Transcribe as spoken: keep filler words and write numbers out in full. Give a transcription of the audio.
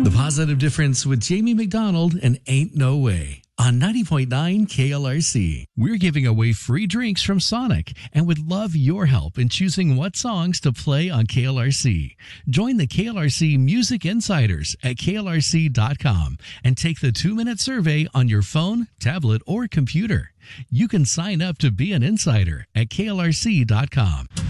Positive Difference with Jamie McDonald and Ain't No Way on ninety point nine K L R C. We're giving away free drinks from Sonic and would love your help in choosing what songs to play on K L R C. Join the K L R C Music Insiders at K L R C dot com and take the two-minute survey on your phone, tablet, or computer. You can sign up to be an insider at K L R C dot com.